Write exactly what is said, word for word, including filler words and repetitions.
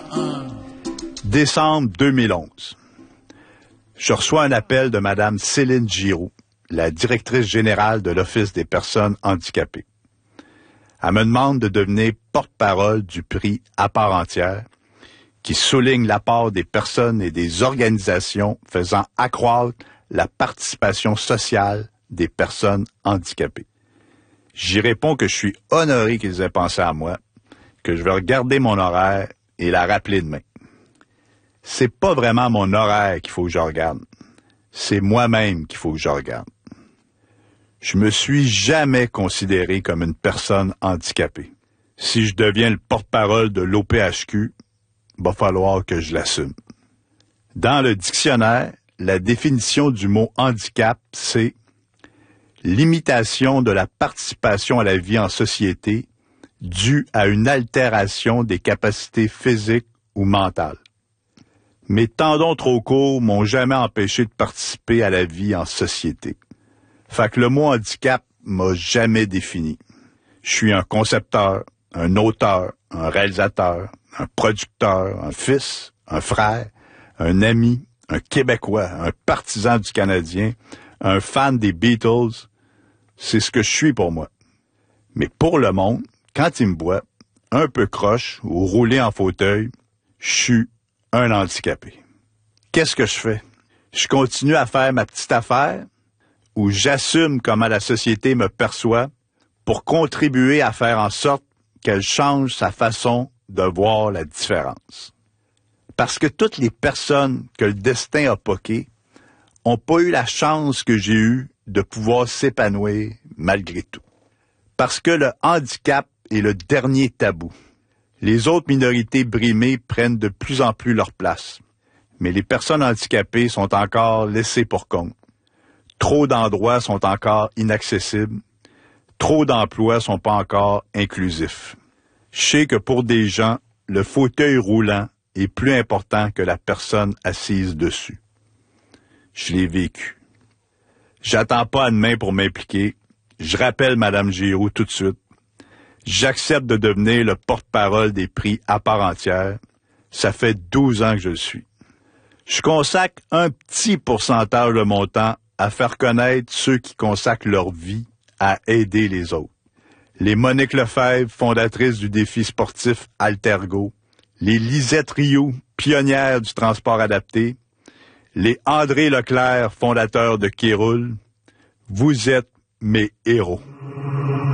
Décembre deux mille onze. Je reçois un appel de Mme Céline Giroux, la directrice générale de l'Office des personnes handicapées. Elle me demande de devenir porte-parole du prix à part entière, qui souligne l'apport des personnes et des organisations faisant accroître la participation sociale des personnes handicapées. J'y réponds que je suis honoré qu'ils aient pensé à moi, que je vais regarder mon horaire et la rappeler demain. C'est pas vraiment mon horaire qu'il faut que je regarde. C'est moi-même qu'il faut que je regarde. Je me suis jamais considéré comme une personne handicapée. Si je deviens le porte-parole de l'O P H Q, va falloir que je l'assume. Dans le dictionnaire, la définition du mot handicap, c'est l'imitation de la participation à la vie en société due à une altération des capacités physiques ou mentales. Mes tendons trop courts m'ont jamais empêché de participer à la vie en société. Fait que le mot handicap m'a jamais défini. Je suis un concepteur, un auteur, un réalisateur, un producteur, un fils, un frère, un ami, un Québécois, un partisan du Canadien, un fan des Beatles. C'est ce que je suis pour moi. Mais pour le monde, quand il me voit, un peu croche ou roulé en fauteuil, je suis un handicapé. Qu'est-ce que je fais? Je continue à faire ma petite affaire ou j'assume comment la société me perçoit pour contribuer à faire en sorte qu'elle change sa façon de voir la différence. Parce que toutes les personnes que le destin a poquées n'ont pas eu la chance que j'ai eue de pouvoir s'épanouir malgré tout. Parce que le handicap est le dernier tabou. Les autres minorités brimées prennent de plus en plus leur place. Mais les personnes handicapées sont encore laissées pour compte. Trop d'endroits sont encore inaccessibles. Trop d'emplois sont pas encore inclusifs. Je sais que pour des gens, le fauteuil roulant est plus important que la personne assise dessus. Je l'ai vécu. J'attends pas à demain pour m'impliquer. Je rappelle Mme Giroux tout de suite. J'accepte de devenir le porte-parole des prix à part entière. Ça fait douze ans que je le suis. Je consacre un petit pourcentage de mon temps à faire connaître ceux qui consacrent leur vie à aider les autres. Les Monique Lefebvre, fondatrices du défi sportif Altergo, les Lisette Rioux, pionnières du transport adapté, les André Leclerc, fondateurs de Kéroul, vous êtes mes héros.